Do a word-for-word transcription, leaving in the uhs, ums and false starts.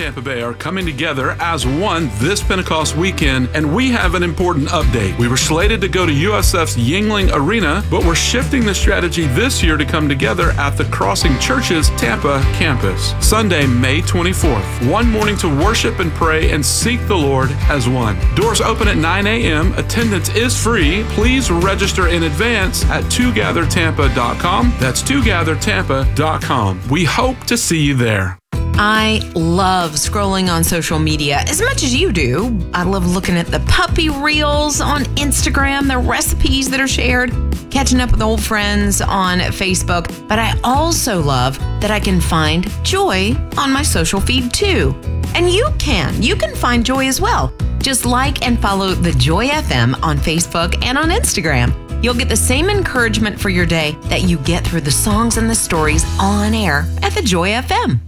Tampa Bay are coming together as one this Pentecost weekend, and we have an important update. We were slated to go to U S F's Yuengling Arena, but we're shifting the strategy this year to come together at the Crossing Church's Tampa campus. Sunday, May twenty-fourth. One morning to worship and pray and seek the Lord as one. Doors open at nine a.m. Attendance is free. Please register in advance at two gather tampa dot com. That's two gather tampa dot com. We hope to see you there. I love scrolling on social media as much as you do. I love looking at the puppy reels on Instagram, the recipes that are shared, catching up with old friends on Facebook. But I also love that I can find joy on my social feed too. And you can. You can find joy as well. Just like and follow The Joy F M on Facebook and on Instagram. You'll get the same encouragement for your day that you get through the songs and the stories on air at The Joy F M.